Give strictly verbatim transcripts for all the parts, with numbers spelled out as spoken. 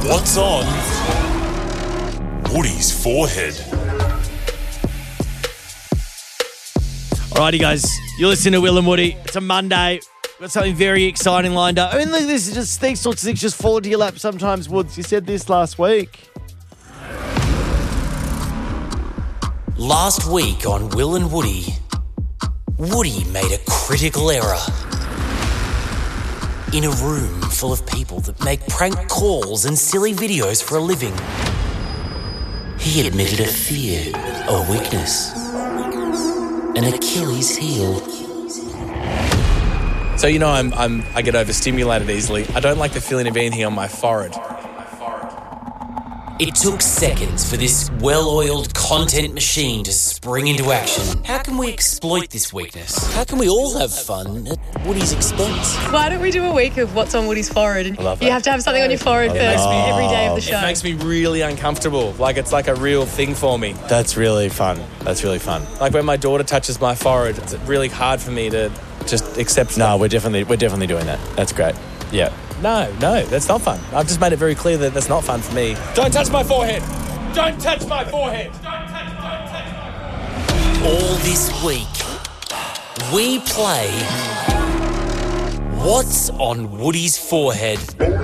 What's on Woody's forehead? Alrighty, guys. You listen to Will and Woody. It's a Monday. We've got something very exciting lined up. I mean, look, this is just these sorts of things just fall into your lap sometimes, Woods. You said this last week. Last week on Will and Woody, Woody made a critical error. In a room full of people that make prank calls and silly videos for a living, he admitted a fear, a weakness, an Achilles heel. So, you know, I'm, I'm, I get overstimulated easily. I don't like the feeling of anything on my forehead. It took seconds for this well-oiled content machine to spring into action. How can we exploit this weakness? How can we all have fun at Woody's expense? Why don't we do a week of what's on Woody's forehead? And I love you that. have to have something on your forehead It first makes me- every day of the show. It makes me really uncomfortable. Like, it's like a real thing for me. That's really fun. That's really fun. Like, when my daughter touches my forehead, it's really hard for me to just accept No, that. we're definitely we're definitely doing that. That's great. Yeah. No, no, that's not fun. I've just made it very clear that that's not fun for me. Don't touch my forehead! Don't touch my forehead! All this week, we play What's on Woody's Forehead?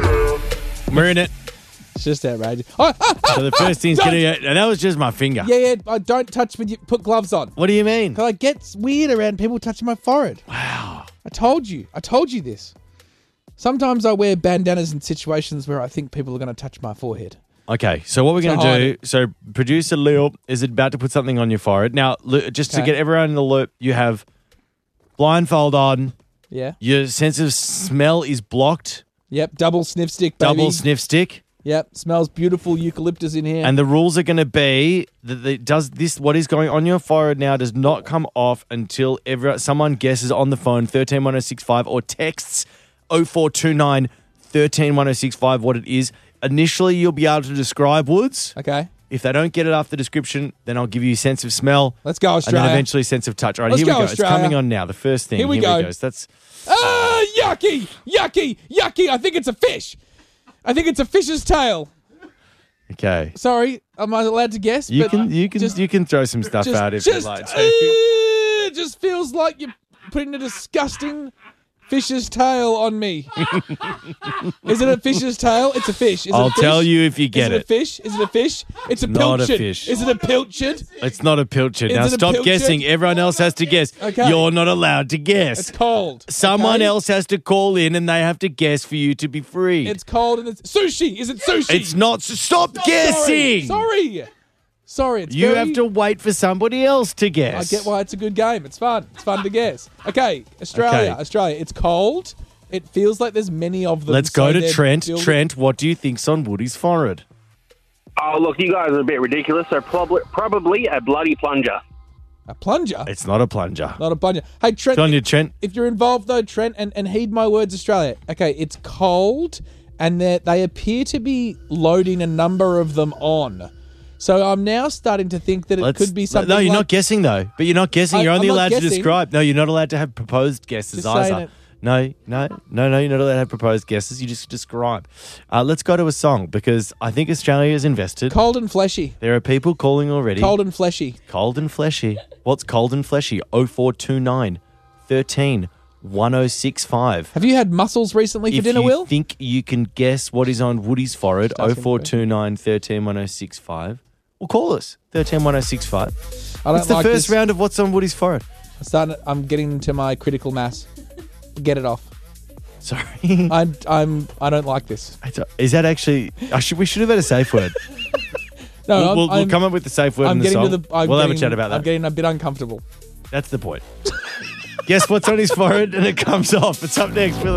We're in it. It's just outrageous. Oh, ah, ah, So the first thing's don't- going to... That was just my finger. yeah, yeah. I don't touch with you. Put gloves on. What do you mean? Because I get weird around people touching my forehead. Wow. I told you. I told you this. Sometimes I wear bandanas in situations where I think people are going to touch my forehead. Okay, so what we're going To to hide do, it. so producer Lil is about to put something on your forehead. Now, Lu- just to Okay. get everyone in the loop, you have blindfold on, Yeah. your sense of smell is blocked, Yep. Double sniff stick, baby. double sniff stick, Yep. Smells beautiful eucalyptus in here. and the rules are going to be that the, does this what is going on your forehead now does not come off until ever someone guesses on the phone thirteen one oh six five or texts oh four two nine thirteen one oh six five what it is. Initially, you'll be able to describe Woods. okay. If they don't get it after description, then I'll give you sense of smell. Let's go, And Australia. then eventually sense of touch. All right, Let's here we go, go. Australia. It's coming on now. The first thing. Here we go. goes. That's Ah, yucky, yucky, yucky. I think it's a fish. I think it's a fish's tail. okay. Sorry, am I allowed to guess? You But can you can just- you can throw some stuff just, out if just, you'd like to. uh, it just feels like you're putting a disgusting fish's tail on me. Is it a fish's tail? It's a fish. Is it I'll a fish? tell you if you get Is it, it. a fish? Is it a fish? It's a Not a pilchard. fish. Is it a pilchard? It's not a pilchard. Is Now it a stop pilchard? guessing. Everyone else has to guess. Okay. You're not allowed to guess. It's cold. Someone okay? else has to call in and they have to guess for you to be free. It's cold and it's sushi. Is it sushi? It's not. Stop guessing. Sorry. Sorry. Sorry. It's You very- have to wait for somebody else to I guess. get why it's a good game. It's fun. It's fun to guess. Okay, Australia. Okay. Australia. It's cold. It feels like there's many of them. Let's so go to they're Trent. building- Trent, what do you think's on Woody's forehead? Oh, look, you guys are a bit ridiculous. So probably, probably a bloody plunger. A plunger. It's not a plunger. Not a plunger. Hey, Trent. It's on you, Trent. If you're involved though, Trent, and, and heed my words, Australia. Okay, it's cold, and they they appear to be loading a number of them on. So I'm now starting to think that it Let's- could be something. No, you're like, not guessing though. But you're not guessing. I- You're only I'm not allowed to guessing. describe. No, you're not allowed to have proposed guesses Just saying either. it. No, no, no, no. You're not allowed to have proposed guesses. You just describe. Uh, let's go to a song because I think Australia is invested. cold and fleshy. There are people calling already. Cold and fleshy. Cold and fleshy. What's cold and fleshy? oh four two nine thirteen one oh six five. Have you had mussels recently for If dinner, you Will? think you can guess what is on Woody's forehead, Just asking oh four two nine thirteen one oh six five. Well, call us, thirteen one oh six five. I don't It's the like first this. round of what's on Woody's forehead. I'm starting. I'm getting to my critical mass. Get it off. Sorry. I'm. I'm. I don't like this. I don't- Is that actually... I should, we should have had a safe word. No, we'll, I'm, we'll, we'll I'm- come up with the safe word I'm in the getting song. to the. I'm we'll have a getting- chat about I'm that. getting a bit uncomfortable. That's the point. Guess what's on his forehead and it comes off. It's up next. Will